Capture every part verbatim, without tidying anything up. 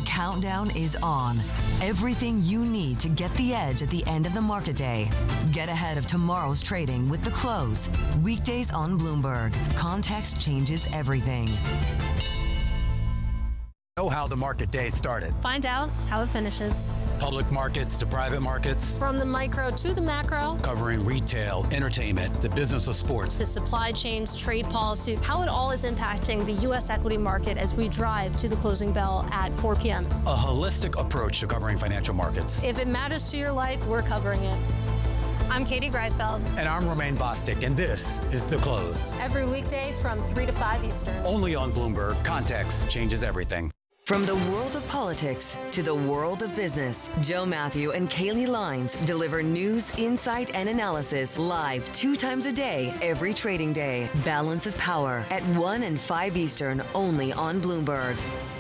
countdown is on. Everything you need to get the edge at the end of the market day. Get ahead of tomorrow's trading with The Close. Weekdays on Bloomberg. Context changes everything. Know how the market day started. Find out how it finishes. Public markets to private markets. From the micro to the macro. Covering retail, entertainment, the business of sports. The supply chains, trade policy, how it all is impacting the U S equity market as we drive to the closing bell at four p m A holistic approach to covering financial markets. If it matters to your life, we're covering it. I'm Katie Greifeld. And I'm Romaine Bostick, and this is The Close. Every weekday from three to five Eastern. Only on Bloomberg. Context changes everything. From the world of politics to the world of business, Joe Matthew and Kaylee Lines deliver news, insight, and analysis live two times a day, every trading day. Balance of Power at one and five Eastern, only on Bloomberg.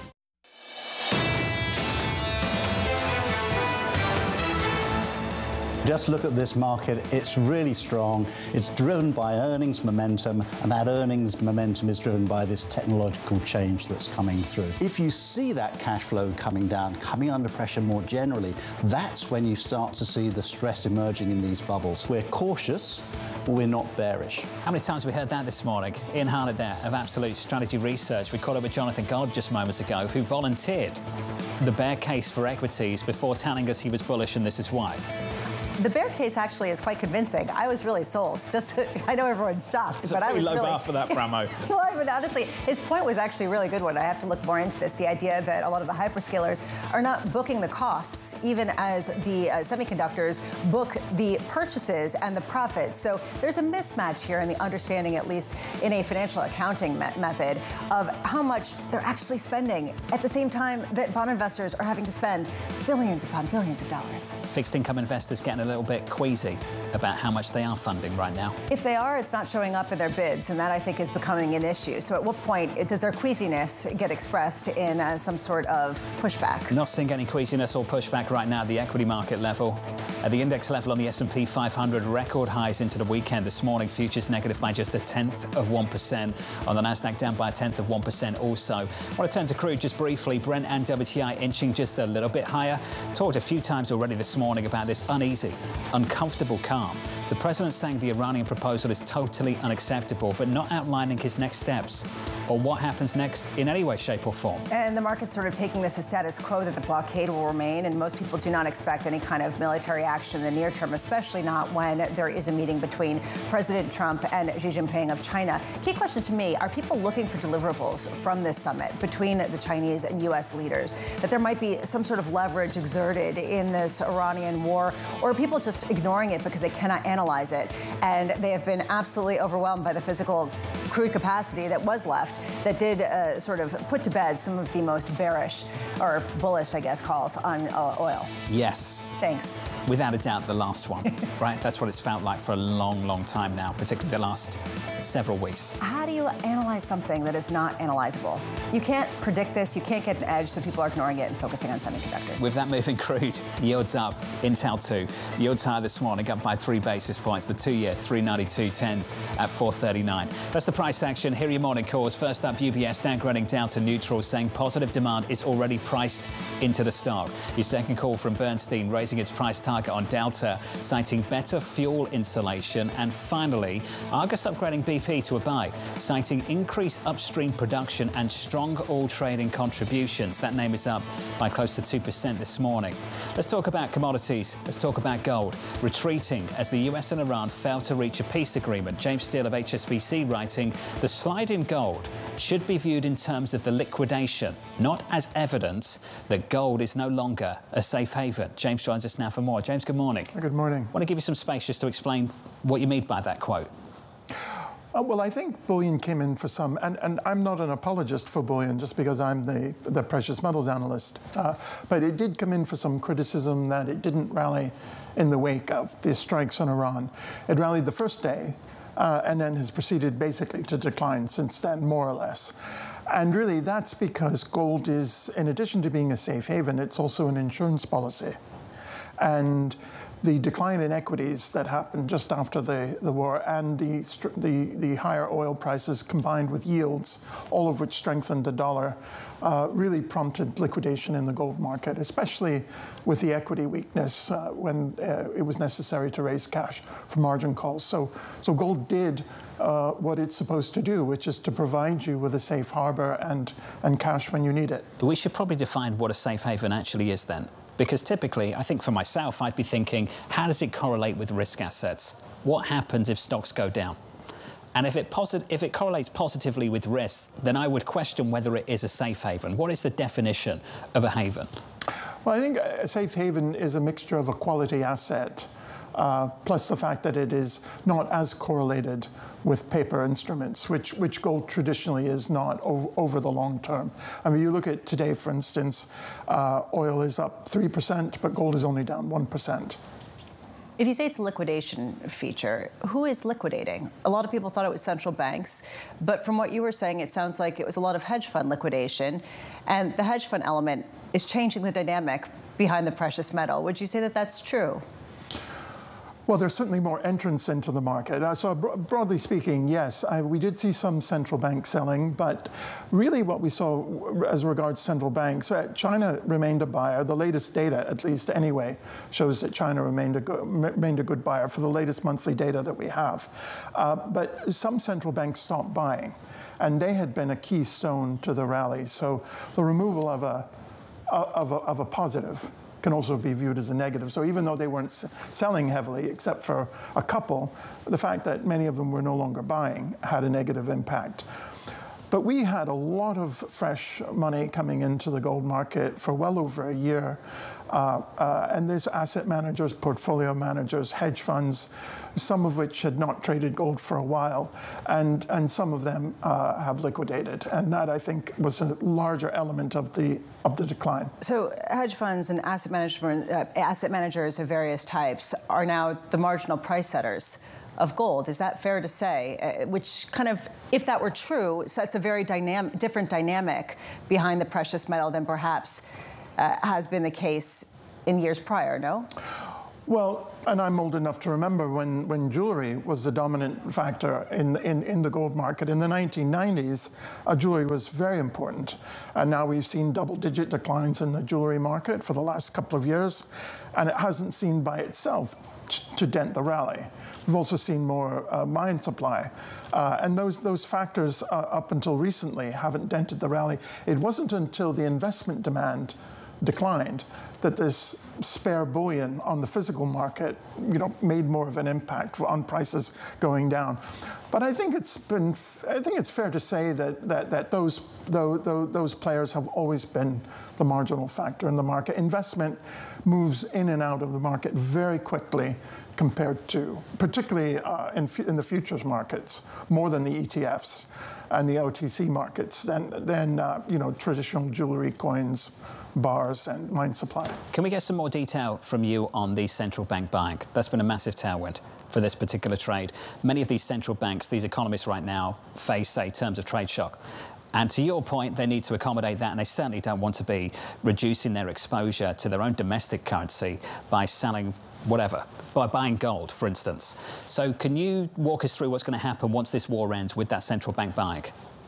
Just look at this market. It's really strong. It's driven by earnings momentum, and that earnings momentum is driven by this technological change that's coming through. If you see that cash flow coming down, coming under pressure more generally, that's when you start to see the stress emerging in these bubbles. We're cautious, but we're not bearish. How many times have we heard that this morning? Ian Harnett there of Absolute Strategy Research. We caught up with Jonathan Golub just moments ago, who volunteered the bear case for equities before telling us he was bullish, and this is why. The bear case actually is quite convincing. I was really sold. Just, I know everyone's shocked, it's but a I was low really bar for that, Bramo. Well, I mean, honestly, his point was actually a really good one. I have to look more into this. The idea that a lot of the hyperscalers are not booking the costs, even as the uh, semiconductors book the purchases and the profits. So there's a mismatch here in the understanding, at least in a financial accounting me- method, of how much they're actually spending at the same time that bond investors are having to spend billions upon billions of dollars. Fixed income investors getting a little bit queasy about how much they are funding right now. If they are, it's not showing up in their bids, and that, I think, is becoming an issue. So at what point does their queasiness get expressed in uh, some sort of pushback? Not seeing any queasiness or pushback right now at the equity market level. At the index level on the S and P five hundred, record highs into the weekend this morning. Futures negative by just a tenth of one percent. On the Nasdaq, down by a tenth of one percent also. I want to turn to crude just briefly. Brent and W T I inching just a little bit higher. Talked a few times already this morning about this uneasy, uncomfortable calm. The president saying the Iranian proposal is totally unacceptable, but not outlining his next steps or what happens next in any way, shape or form. And the market's sort of taking this as status quo, that the blockade will remain, and most people do not expect any kind of military action in the near term, especially not when there is a meeting between President Trump and Xi Jinping of China. Key question to me, are people looking for deliverables from this summit between the Chinese and U S leaders, that there might be some sort of leverage exerted in this Iranian war, or are people just ignoring it because they cannot analyze it, and they have been absolutely overwhelmed by the physical crude capacity that was left that did uh, sort of put to bed some of the most bearish or bullish, I guess, calls on uh, oil? Yes. Thanks. Without a doubt, the last one, right? That's what it's felt like for a long, long time now, particularly the last several weeks. How do you analyze something that is not analyzable? You can't predict this. You can't get an edge, so people are ignoring it and focusing on semiconductors. With that moving crude, yields up. Intel two, yields higher this morning, up by three basis points. The two-year, three ninety-two, tens at four thirty-nine. That's the price action. Here are your morning calls. First up, U B S downgrading down to neutral, saying positive demand is already priced into the stock. Your second call from Bernstein, raising its price target on Delta, citing better fuel insulation. And finally, Argus upgrading B P to a buy, citing increased upstream production and strong oil trading contributions. That name is up by close to two percent this morning. Let's talk about commodities. Let's talk about gold. Retreating as the U S and Iran failed to reach a peace agreement. James Steele of H S B C writing, the slide in gold should be viewed in terms of the liquidation, not as evidence that gold is no longer a safe haven. James joins us now for more. James, good morning. Good morning. I want to give you some space just to explain what you mean by that quote. Uh, well, I think bullion came in for some, and, and I'm not an apologist for bullion just because I'm the, the precious metals analyst, uh, but it did come in for some criticism that it didn't rally in the wake of the strikes on Iran. It rallied the first day, uh, and then has proceeded basically to decline since then, more or less. And really, that's because gold is, in addition to being a safe haven, it's also an insurance policy. And the decline in equities that happened just after the, the war and the, the, the higher oil prices combined with yields, all of which strengthened the dollar, uh, really prompted liquidation in the gold market, especially with the equity weakness uh, when uh, it was necessary to raise cash for margin calls. So, so gold did uh, what it's supposed to do, which is to provide you with a safe harbor and, and cash when you need it. We should probably define what a safe haven actually is then. Because typically, I think for myself, I'd be thinking, how does it correlate with risk assets? What happens if stocks go down? And if it, posit if it correlates positively with risk, then I would question whether it is a safe haven. What is the definition of a haven? Well, I think a safe haven is a mixture of a quality asset, uh, plus the fact that it is not as correlated with paper instruments, which, which gold traditionally is not over, over the long term. I mean, you look at today, for instance, uh, oil is up three percent, but gold is only down one percent. If you say it's a liquidation feature, who is liquidating? A lot of people thought it was central banks, but from what you were saying, it sounds like it was a lot of hedge fund liquidation, and the hedge fund element is changing the dynamic behind the precious metal. Would you say that that's true? Well, there's certainly more entrance into the market. Uh, so bro broadly speaking, yes, I, we did see some central bank selling, but really what we saw as regards central banks, uh, China remained a buyer. The latest data, at least anyway, shows that China remained a, go remained a good buyer for the latest monthly data that we have. Uh, but some central banks stopped buying, and they had been a keystone to the rally. So the removal of a, of a, of a positive can also be viewed as a negative. So even though they weren't selling heavily, except for a couple, the fact that many of them were no longer buying had a negative impact. But we had a lot of fresh money coming into the gold market for well over a year. Uh, uh, and there's asset managers, portfolio managers, hedge funds, some of which had not traded gold for a while, and, and some of them uh, have liquidated. And that, I think, was a larger element of the, of the decline. So hedge funds and asset, management, uh, asset managers of various types are now the marginal price setters of gold. Is that fair to say? Uh, which kind of, if that were true, sets a very dynamic, different dynamic behind the precious metal than perhaps uh, has been the case in years prior, no? Well, and I'm old enough to remember when, when jewelry was the dominant factor in, in, in the gold market. In the nineteen nineties, uh, jewelry was very important. And now we've seen double-digit declines in the jewelry market for the last couple of years, and it hasn't seen by itself to dent the rally. We've also seen more uh, mine supply. Uh, and those, those factors uh, up until recently haven't dented the rally. It wasn't until the investment demand declined that this spare bullion on the physical market, you know, made more of an impact on prices going down. But I think it's been, I think it's fair to say that that, that those, those those players have always been the marginal factor in the market. Investment moves in and out of the market very quickly compared to, particularly uh, in, in the futures markets, more than the E T Fs and the O T C markets than, than uh, you know, traditional jewelry, coins, bars, and mine supply. Can we get some more detail from you on the central bank buying? That's been a massive tailwind for this particular trade. Many of these central banks, these economists right now, face, say, terms of trade shock. And to your point, they need to accommodate that, and they certainly don't want to be reducing their exposure to their own domestic currency by selling whatever, by buying gold, for instance. So can you walk us through what's going to happen once this war ends with that central bank buying?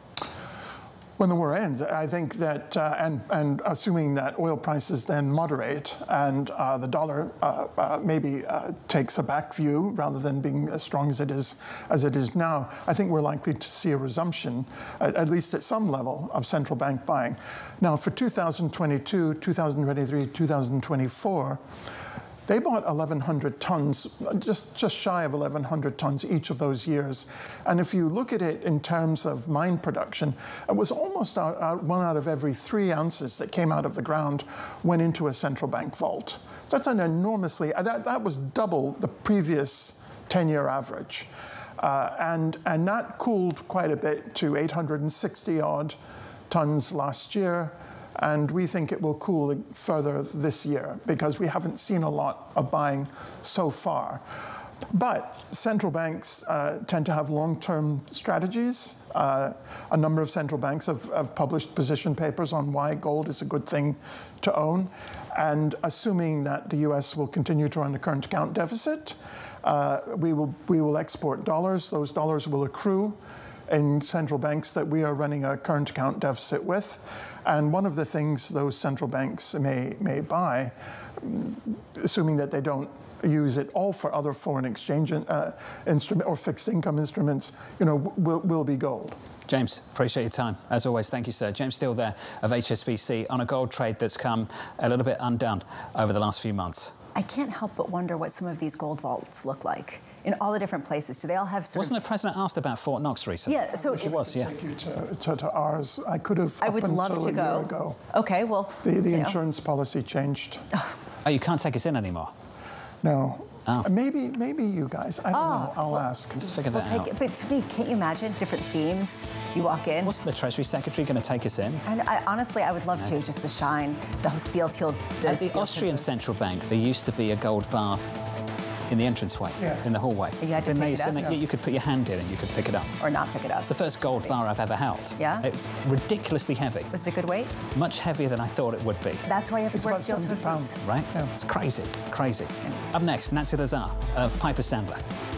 When the war ends, I think that, uh, and, and assuming that oil prices then moderate and uh, the dollar uh, uh, maybe uh, takes a back view rather than being as strong as it is as it is now, I think we're likely to see a resumption, at, at least at some level, of central bank buying. Now, for two thousand twenty-two, two thousand twenty-three, two thousand twenty-four, they bought eleven hundred tons, just, just shy of eleven hundred tons each of those years. And if you look at it in terms of mine production, it was almost out, out, one out of every three ounces that came out of the ground went into a central bank vault. So that's an enormously, that, that was double the previous ten-year average. Uh, and, and that cooled quite a bit to eight hundred sixty odd tons last year. And we think it will cool further this year because we haven't seen a lot of buying so far. But central banks uh, tend to have long-term strategies. Uh, a number of central banks have, have published position papers on why gold is a good thing to own. And assuming that the U S will continue to run a current account deficit, uh, we will, we will export dollars. Those dollars will accrue in central banks that we are running a current account deficit with. And one of the things those central banks may, may buy, assuming that they don't use it all for other foreign exchange uh, instrument or fixed income instruments, you know, will, will be gold. James, appreciate your time. As always, thank you, sir. James Steele there of H S B C on a gold trade that's come a little bit undone over the last few months. I can't help but wonder what some of these gold vaults look like in all the different places. Do they all have sort Wasn't of... the president asked about Fort Knox recently? Yeah, so... He was, yeah. Take you to, to, to ours. I could have I would up love until to a go. year ago. Okay, well... The, the you know. insurance policy changed. Oh, you can't take us in anymore? No. Oh. Maybe, maybe you guys. I don't Oh, know. I'll well, ask. Let's figure We'll that take out. it. But to me, can't you imagine different themes? You walk in. Wasn't the Treasury Secretary going to take us in? And I, honestly, I would love to, just to shine the steel-toed... At the Austrian Central Bank, there used to be a gold bar in the entranceway, Yeah. in the hallway. You had to Then pick they it up? said that Yeah. you could put your hand in and you could pick it up. Or not pick it up. It's the first gold bar I've ever held. Yeah? It's ridiculously heavy. Was it a good weight? Much heavier than I thought it would be. That's why you have to It's wear about seventy steel-toed pounds. boots. Right? Yeah. It's crazy, crazy. Up next, Nancy Lazare of Piper Sandler.